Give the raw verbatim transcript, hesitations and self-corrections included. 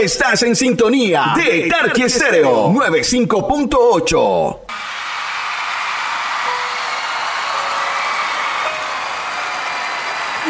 Estás en sintonía de Tarqui Estéreo noventa y cinco punto ocho.